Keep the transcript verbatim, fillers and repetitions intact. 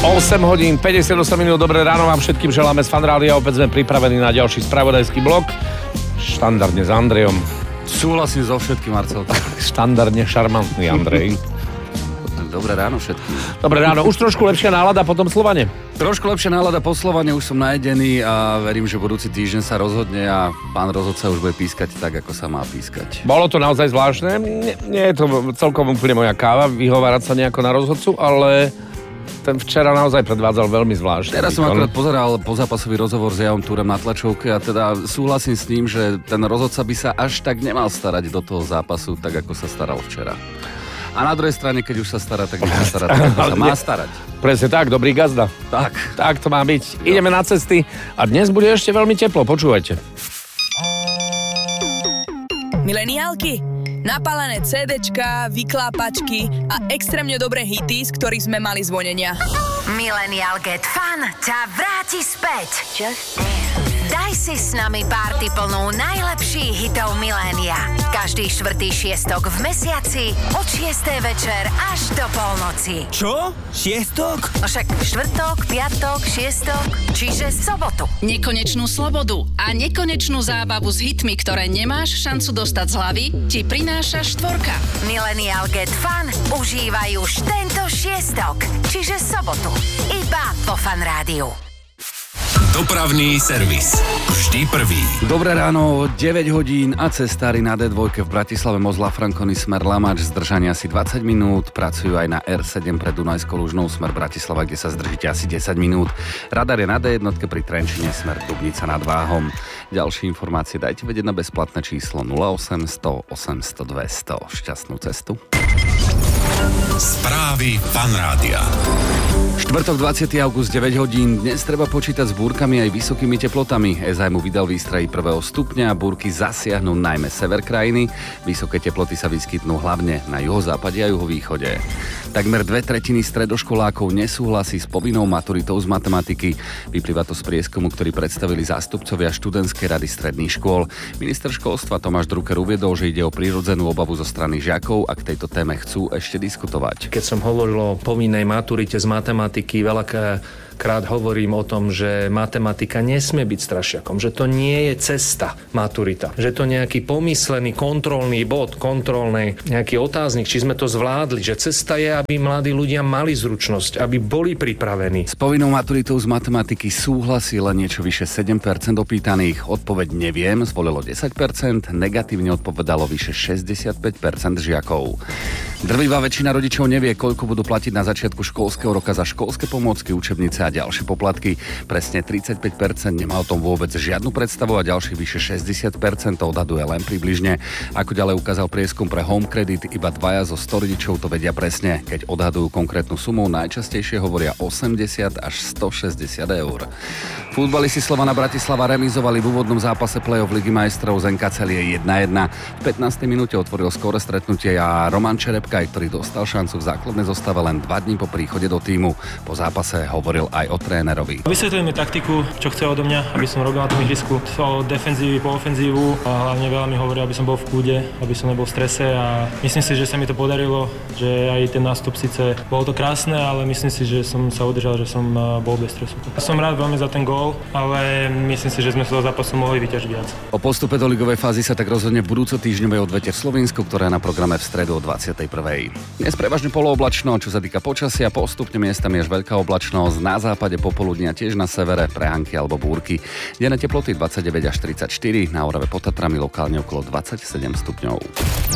osem hodín päťdesiatosem minút, dobré ráno vám všetkým želáme z Fanrádia, opäť sme pripravení na ďalší spravodajský blok. Štandardne s Andrejom. Súhlasím so všetkým, Marcel. Štandardne šarmantný Andrej. Dobré ráno všetkým. Dobré ráno, už trošku lepšia nálada po tom Slovane? Trošku lepšia nálada po Slovane, už som najedený a verím, že budúci týždeň sa rozhodne a pán rozhodca už bude pískať tak, ako sa má pískať. Bolo to naozaj zvláštne, nie, nie je to celkom úplne moja káva, vyhovárať sa nejako na rozhodcu, ale ten včera naozaj predvádzal veľmi zvláštne. Teraz som akorát pozeral pozápasový rozhovor s Javom Túrem na tlačovke a teda súhlasím s ním, že ten rozhodca by sa až tak nemal starať do toho zápasu, tak ako sa staral včera. A na druhej strane, keď už sa stará, tak už sa stará, tak ako sa má starať. Presne tak, dobrý gazda. Tak. Tak to má byť. Jo. Ideme na cesty a dnes bude ešte veľmi teplo, počúvajte. Mileniálky, napálené CDčka, vyklápačky a extrémne dobré hity, z ktorých sme mali zvonenia. Millennial Get Fun ťa vráti späť. Just dance. Daj si s nami párty plnú najlepších hitov milénia. Každý štvrtý šiestok v mesiaci od šiestej večer až do polnoci. Čo? Šiestok? No však štvrtok, piatok, šiestok, čiže sobotu. Nekonečnú slobodu a nekonečnú zábavu s hitmi, ktoré nemáš šancu dostať z hlavy, ti prináša štvorka. Millennial Get Fun užívaj už tento šiestok, čiže sobotu. Iba vo Fan Rádiu. Dopravný servis. Vždy prvý. Dobré ráno, deväť hodín a cestári na dé dva v Bratislave Mozla Frankony smer Lamač, zdržania asi dvadsať minút, pracujú aj na er sedem pre Dunajskou Lužnou smer Bratislava, kde sa zdržíte asi desať minút. Radar je na dé jedna pri Trenčine smer Dubnica nad Váhom. Ďalšie informácie dajte vedieť na bezplatné číslo nula osem sto osemsto dvesto. Šťastnú cestu. Správy Fan Rádia. Štvrtok dvadsiateho augusta deväť hodín. Dnes treba počítať s búrkami aj vysokými teplotami. es á em vydal výstrahy prvého stupňa a búrky zasiahnu najmä sever krajiny. Vysoké teploty sa vyskytnú hlavne na juhozápade a juhovýchode. Takmer dve tretiny stredoškolákov nesúhlasí s povinnou maturitou z matematiky. Vyplýva to z prieskumu, ktorý predstavili zástupcovia študentskej rady stredných škôl. Minister školstva Tomáš Drucker uviedol, že ide o prirodzenú obavu zo strany žiakov a k tejto téme chcú ešte diskutovať. Keď som hovoril o povinnej maturite z matematiky, veľakrát hovorím o tom, že matematika nesmie byť strašiakom, že to nie je cesta maturita, že to nejaký pomyslený kontrolný bod, kontrolný nejaký otáznik, či sme to zvládli, že cesta je, aby mladí ľudia mali zručnosť, aby boli pripravení. S povinnou maturitou z matematiky súhlasí len niečo vyše sedem percent opýtaných. Odpoveď neviem zvolilo desať percent, negatívne odpovedalo vyše šesťdesiatpäť percent žiakov. Drvivá väčšina rodičov nevie, koľko budú platiť na začiatku školského roka za školské pomôcky, učebnice a ďalšie poplatky. Presne tridsaťpäť percent nemá o tom vôbec žiadnu predstavu a ďalších vyše šesťdesiat percent odhaduje len približne. Ako ďalej ukázal prieskum pre Home Credit, iba dvaja zo sto rodičov to vedia presne. Keď odhadujú konkrétnu sumu, najčastejšie hovoria osemdesiat až stošesťdesiat eur. Futbalisti Slovana Bratislava remizovali v úvodnom zápase play-off Ligy majstrov z en ká Celie jedna jedna. V pätnástej minúte otvoril skóre stretnutie a Roman Čerepkaj, ktorý dostal šancu v základnej zostave len dva dní po príchode do tímu. Po zápase hovoril aj o trénerovi. Vysvetlujeme taktiku, čo chce odo mňa, aby som robil na tom ihrisku. O defenzívy po ofenzívu a hlavne veľa mi hovorí, aby som bol v kľude, aby som nebol v strese a myslím si, že sa mi to podarilo, že aj ten nástup síce bolo to krásne, ale myslím si, že som sa udržal, že som bol bez stresu. Som rád veľmi za ten gól, ale myslím si, že sme sa do zápasu mohli vyťažiť viac. O postupe do ligovej fázy sa tak rozhodne v budúco týždňovej odvete v Slovensku, ktorá je na programe v stredu o dvadsiatej prvej. Dnes prevažne polooblačno, čo sa týka počasia, postupne miestami až veľká oblačnosť, na západe popoludnia tiež na severe prehánky alebo búrky. Denné teploty dvadsaťdeväť až tridsaťštyri, na Orave pod Tatrami lokálne okolo dvadsaťsedem stupňov.